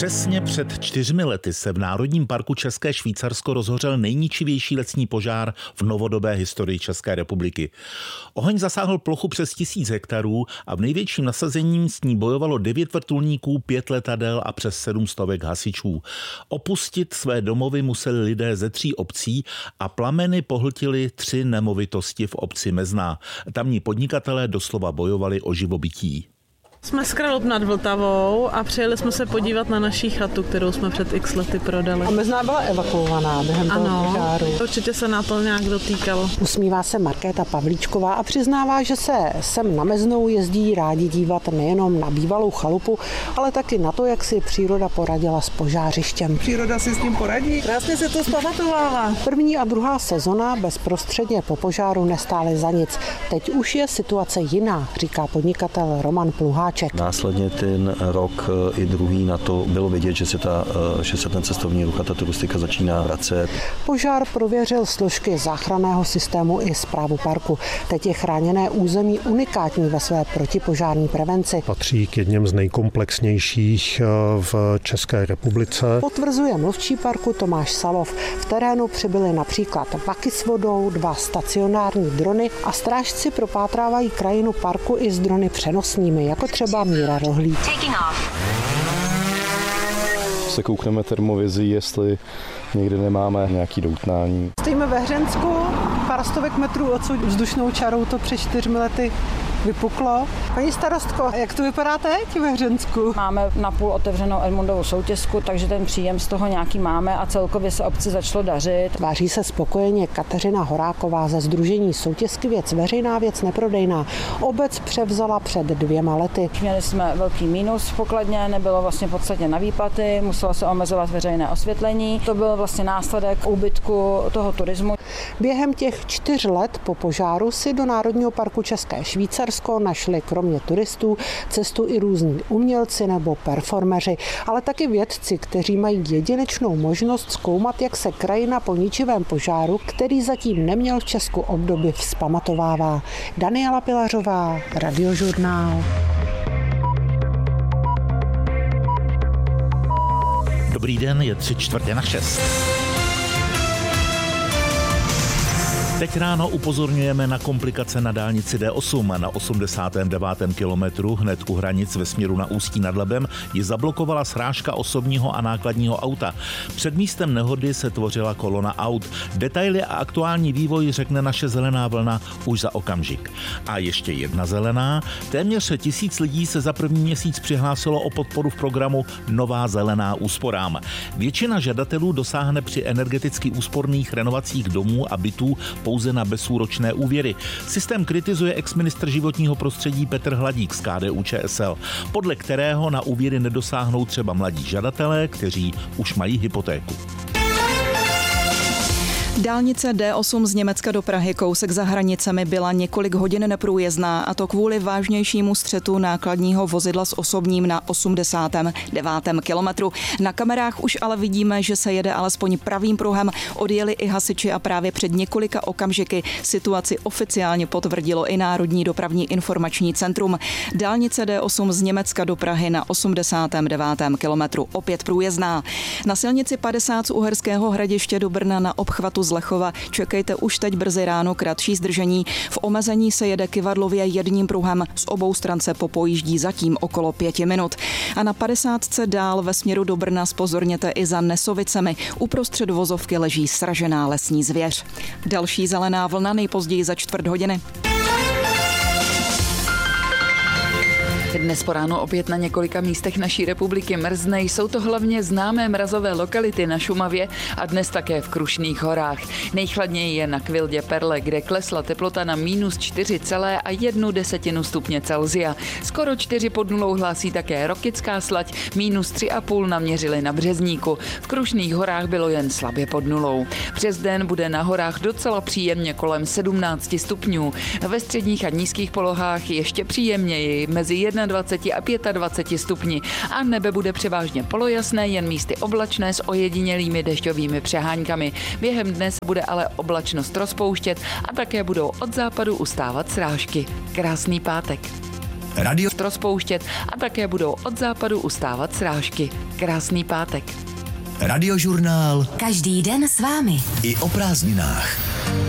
Přesně před 4 lety se v Národním parku České Švýcarsko rozhořel nejničivější lesní požár v novodobé historii České republiky. Oheň zasáhl plochu přes 1000 hektarů a v největším nasazením s ní bojovalo 9 vrtulníků, 5 letadel a přes 700 hasičů. Opustit své domovy museli lidé ze 3 obcí a plameny pohltily 3 nemovitosti v obci Mezná. Tamní podnikatelé doslova bojovali o živobytí. Jsme z Kralup nad Vltavou a přijeli jsme se podívat na naší chatu, kterou jsme před x lety prodali. A Mezná byla evakuovaná během toho požáru. Určitě se na to nějak dotýkalo. Usmívá se Markéta Pavlíčková a přiznává, že se sem na Meznou jezdí rádi dívat nejenom na bývalou chalupu, ale taky na to, jak si příroda poradila s požářištěm. Příroda si s tím poradí. Krásně se to zpamatovává. První a druhá sezona bezprostředně po požáru nestály za nic. Teď už je situace jiná, říká podnikatel Roman Pluháček. Následně ten rok i druhý na to bylo vidět, že se ten cestovní ruch a ta turistika začíná vracet. Požár prověřil složky záchranného systému i správu parku. Teď je chráněné území unikátní ve své protipožární prevenci. Patří k jedním z nejkomplexnějších v České republice. Potvrzuje mluvčí parku Tomáš Salov. V terénu přibyly například vaky s vodou, 2 stacionární drony a strážci propátrávají krajinu parku i s drony přenosnými, jako třeba Míra Rohlík. Se koukneme termovizí, jestli někde nemáme nějaký doutnání. Stojíme ve Hřensku, pár stovek metrů odsud vzdušnou čarou to před 4 lety vypuklo. Paní starostko, jak to vypadá teď ve Hřensku? Máme napůl otevřenou Edmundovou soutězku, takže ten příjem z toho nějaký máme a celkově se obci začalo dařit. Tváří se spokojeně Kateřina Horáková ze sdružení Soutězky věc veřejná, věc neprodejná. Obec převzala před 2 lety. Měli jsme velký mínus v pokladně, nebylo vlastně podstatně na výplaty, muselo se omezovat veřejné osvětlení. To byl vlastně následek úbytku toho turismu. Během těch 4 let po požáru si do Národního parku České Švýcarsko našli kromě turistů cestu i různí umělci nebo performeři, ale taky vědci, kteří mají jedinečnou možnost zkoumat, jak se krajina po ničivém požáru, který zatím neměl v Česku obdoby, vzpamatovává. Daniela Pilařová, Radiožurnál. Dobrý den, je 3/4/6. Teď ráno upozorňujeme na komplikace na dálnici D8. Na 89. kilometru hned u hranic ve směru na Ústí nad Labem ji zablokovala srážka osobního a nákladního auta. Před místem nehody se tvořila kolona aut. Detaily a aktuální vývoj řekne naše Zelená vlna už za okamžik. A ještě jedna zelená. Téměř 1000 lidí se za první měsíc přihlásilo o podporu v programu Nová zelená úsporám. Většina žadatelů dosáhne při energeticky úsporných renovacích domů a bytů pouze na bezúročné úvěry. Systém kritizuje exministr životního prostředí Petr Hladík z KDU-ČSL, podle kterého na úvěry nedosáhnou třeba mladí žadatelé, kteří už mají hypotéku. Dálnice D8 z Německa do Prahy kousek za hranicemi byla několik hodin neprůjezdná, a to kvůli vážnějšímu střetu nákladního vozidla s osobním na 89. kilometru. Na kamerách už ale vidíme, že se jede alespoň pravým pruhem. Odjeli i hasiči a právě před několika okamžiky situaci oficiálně potvrdilo i Národní dopravní informační centrum. Dálnice D8 z Německa do Prahy na 89. kilometru opět průjezdná. Na silnici 50 z Uherského Hradiště do Brna na obchvatu z Lechova čekejte už teď brzy ráno kratší zdržení. V omezení se jede kyvadlově jedním pruhem, z obou stran se popojíždí zatím okolo 5 minut. A na 50 dál ve směru do Brna zpozorněte i za Nesovicemi. Uprostřed vozovky leží sražená lesní zvěř. Další zelená vlna nejpozději za 4 hodiny. Dnes po ráno opět na několika místech naší republiky mrzne, jsou to hlavně známé mrazové lokality na Šumavě a dnes také v Krušných horách. Nejchladněji je na Kvildě Perle, kde klesla teplota na -4,1 stupně Celsia. Skoro 4 pod nulou hlásí také Rokycká Slať, -3,5 naměřili na Březníku. V Krušných horách bylo jen slabě pod nulou. Přes den bude na horách docela příjemně kolem 17 stupňů. Ve středních a nízkých polohách ještě příjemněji mezi 21 a 25 stupni a nebe bude převážně polojasné, jen místy oblačné s ojedinělými dešťovými přeháňkami. Během dne se bude ale oblačnost rozpouštět a také budou od západu ustávat srážky. Krásný pátek. Radio rozpouštět a také budou od západu ustávat srážky. Krásný pátek. Radiožurnál. Každý den s vámi. I o prázdninách.